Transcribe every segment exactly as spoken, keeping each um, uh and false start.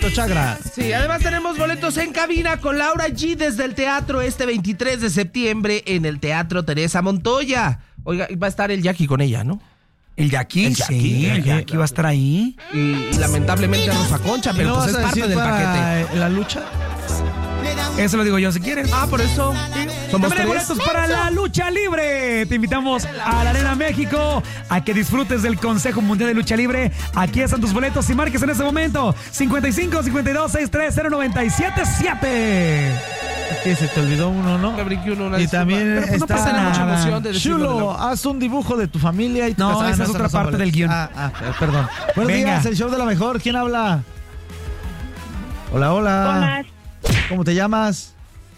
Pablo Chagra. Sí, además tenemos boletos en cabina con Laura G desde el teatro este veintitrés de septiembre en el Teatro Teresa Montoya. Oiga, va a estar el Jackie con ella, ¿no? El Jackie, El Jackie, sí, el el Jackie Jackie. va a estar ahí. Y, y lamentablemente Rosa Concha, pero ¿No pues vas es a parte decir del para paquete. la lucha? Eso lo digo yo si quieres. Ah, por eso. Somos También hay tres. boletos para la lucha libre. Te invitamos a la Arena México a que disfrutes del Consejo Mundial de Lucha Libre. Aquí están tus boletos y marques en este momento cincuenta y cinco, cincuenta y dos, sesenta y tres, cero noventa y siete siete. Que se te olvidó uno, ¿no? Me brinqué uno, una Y disculpa. también Pero pues no está pasa nada. Mucha emoción de decirlo de Chulo, nuevo. haz un dibujo de tu familia y tu No, casa. esa es no, otra no son parte del boletos. guión. Ah, ah, eh, perdón. Buenos Venga. días, el show de la mejor. ¿Quién habla? Hola, hola. Hola. ¿Cómo te llamas?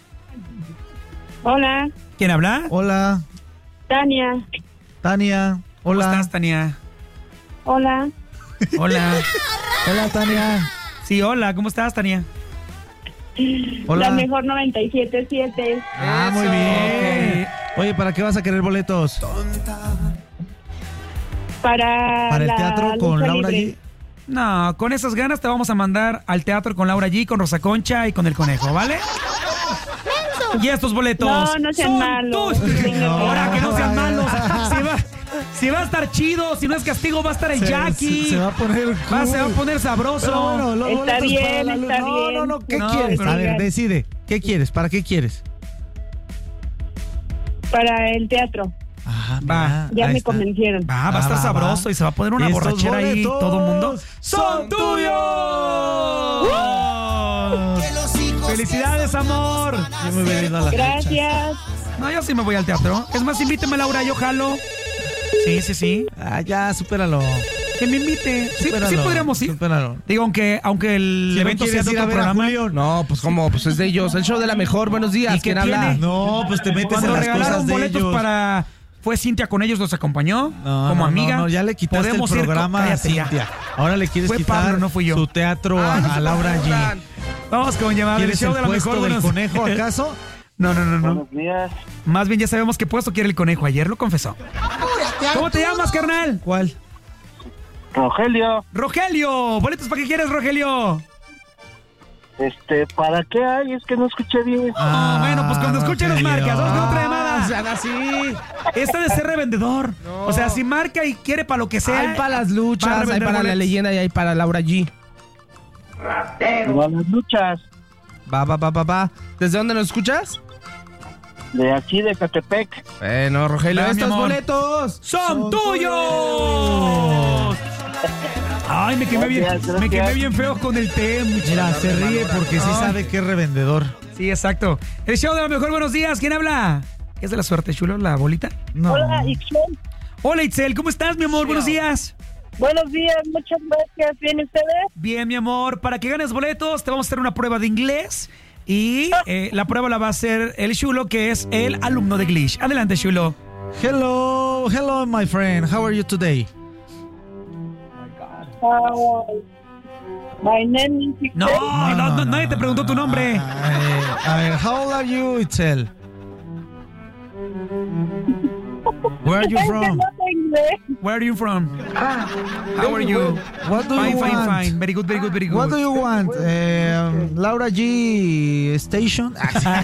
Hola, ¿Quién habla? Hola, Tania. Tania. ¿Cómo Hola. estás, Tania? Hola. Hola. Hola, Tania. Sí, hola, ¿cómo estás, Tania? Hola. La mejor noventa y siete punto siete. Ah, muy Eso. bien. Oye, ¿para qué vas a querer boletos? Para, ¿Para el la teatro con lucha Laura libre. G? No, con esas ganas te vamos a mandar al teatro con Laura G, con Rosa Concha y con el conejo, ¿vale? Y estos boletos. No, no sean son malos. tuyos. No. Ahora que no sean malos. Si va, si va a estar chido, si no es castigo, va a estar el Se- Jackie. Se, se va a poner Va, se va a cool. poner sabroso. Pero bueno, los Está boletos para bien, la luz- está no, bien. No, no, ¿qué No, quieres? pero- A ver, decide. ¿Qué quieres? ¿Para qué quieres? Para el teatro. Ajá, Va. mira, Ya ahí me está. convencieron. Va, va a Va, estar va, sabroso va. y se va a poner una Estos borrachera ahí boletos todo el mundo. ¡Son tuyos! ¡Felicidades, amor! Yo me hubiera ido a la Gracias. No, yo sí me voy al teatro. Es más, invíteme, Laura, yo jalo. Sí, sí, sí. Ah, ya, supéralo. Que me invite. Sí, Supéralo, sí podríamos ir. Supéralo. Digo, aunque, aunque el Si no evento sea quieres de ir a otro ver a programa. Julio, No, pues cómo, pues es de ellos. El show de la mejor. Buenos días. ¿Y qué ¿Quién habla? tiene? No, pues te metes Cuando en las regalaron cosas de boletos ellos. para... Fue Cintia con ellos, los acompañó No, como no, amiga. No, no, ya le quitaste Podemos el ir con- programa a cállate ya. Cintia. Ahora le quieres Fue quitar Pablo, no fui yo. su teatro Ah, no a se Laura G. confundan. Vamos con llamada del ¿Quieres show el de la puesto mejor. del Buenos- conejo, acaso? No, no, no, no. Buenos días, Más bien ya sabemos qué puesto quiere el conejo. Ayer lo confesó. ¿Cómo te llamas, carnal? ¿Cuál? Rogelio. Rogelio. ¿Boletos para qué quieres, Rogelio? Este, ¿para qué hay? Es que no escuché bien. Ah, bueno, pues cuando escuchen los Rogelio. marcas. Vamos con otra Ah, llamada. sean así. Esta de ser revendedor. No. O sea, si marca y quiere para lo que sea. Hay para las luchas, para hay revender para la boletos. leyenda y hay para Laura G. No, las luchas Va, va, va, va, va. ¿Desde dónde nos escuchas? de aquí de Catepec. Bueno, Rogelio, Va, mi estos amor. boletos. ¡Son tuyos! Ay, me quemé bien, Gracias, me quemé gracias. bien feo con el té, muchacho. Mira, se ríe porque sí Ay. sabe que es revendedor. Sí, exacto. El show de la mejor, buenos días. ¿Quién habla? ¿Es de la suerte, chulo, la bolita? No. Hola, Ixel. Hola, Itzel, ¿cómo estás, mi amor? Buenos días. Buenos días, muchas gracias. ¿Bien ustedes? Bien, mi amor. Para que ganes boletos, te vamos a hacer una prueba de inglés. Y eh, la prueba la va a hacer el chulo, que es el alumno de Glitch. Adelante, chulo. Hello, hello, my friend. How are you today? Uh, my name is Ixel. No, no, no, nadie te preguntó tu nombre. Ah, eh, a ver, how old are you, Itzel? Where are you Es que from? no sé inglés. Where are you from? How are you? What do Fine, you fine, want? fine. Very good, very good, very good. What do you want? Um, Laura G Station?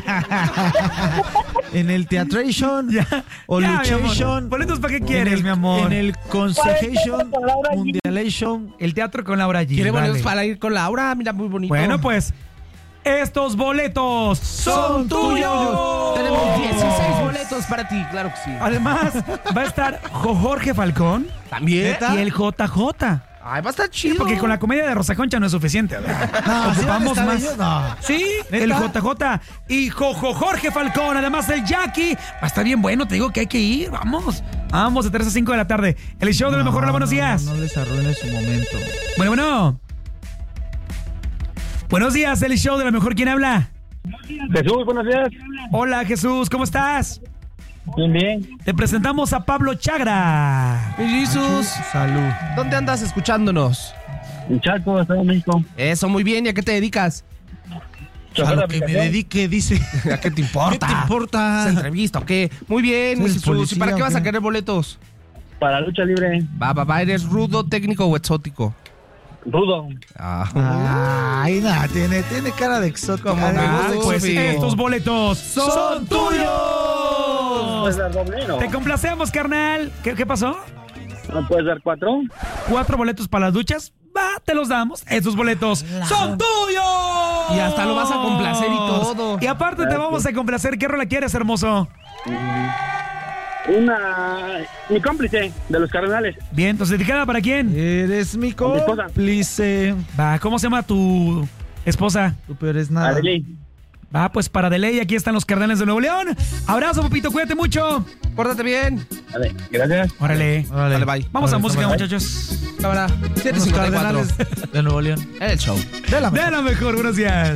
¿En el Teatration? Ya, ¿O ya, mi amor. Luchation? ¿Boletos para qué ¿En quieres, el, mi amor? ¿En el Consejation? Con Laura G. ¿Mundialation? El teatro con Laura G. ¿Quiere boletos Vale. para ir con Laura? Mira, muy bonito. Bueno, pues, estos boletos son tuyos. Tenemos dieciséis boletos para ti, claro que sí. Además, va a estar Jo- Jorge Falcón ¿También? y el J J. Ay, va a estar chido. Porque con la comedia de Rosa Concha no es suficiente. ¿verdad? No, ¿sí van a Ocupamos estar más. ellos? No. Sí, ¿Neta? el J J y Jojo Jorge Falcón, además el Jackie. Va a estar bien bueno, te digo que hay que ir. Vamos. Vamos de tres a cinco de la tarde. El show de lo mejor. Hola, buenos días. No, no les arruine su momento. Bueno, bueno. Buenos días, el show de lo mejor. ¿Quién habla? Jesús, buenos días. Hola, Jesús, ¿cómo estás? Bien, bien. Te presentamos a Pablo Chagra. Mi Jesús, Salud. ¿dónde andas escuchándonos? En Chaco, Estado de México. Eso, muy bien. ¿Y a qué te dedicas? A Chofer de lo que me aplicación. dedique, dice. ¿A qué te importa? ¿Qué te importa? ¿Es entrevista o qué? Muy bien, mi ¿Eres Jesús. policía ¿Y para qué o vas a qué? querer boletos? Para lucha libre. Va, va, va. ¿Eres rudo, técnico o exótico? Rudo. Ah. Ay, nada, tiene, tiene cara de exótico. Como me Ah, gusta, pues Sofi. estos boletos son tuyos. ¿Puedes dar doble o no? Te complacemos, carnal. ¿Qué, qué pasó? ¿No puedes dar cuatro? ¿Cuatro boletos para las duchas? Va, te los damos. Estos boletos son tuyos. Y hasta lo vas a complacer y todo. Y aparte te vamos a complacer. ¿Qué rola quieres, hermoso? Una... Mi cómplice de los Cardenales. Bien, entonces, ¿dedicada para quién? Eres mi Con mi esposa. cómplice. Va, ¿cómo se llama tu esposa? Tú peor es nada. Arely. Va, pues para de ley, aquí están los Cardenales de Nuevo León. Abrazo, papito, cuídate mucho. Pórtate bien. Vale, gracias. Órale. Órale. Dale, bye. Vamos a Órale, música, cámara. muchachos. Cámara. siete Los cincuenta y cuatro. Cardenales de Nuevo León. El show. De la De la mejor, buenos días.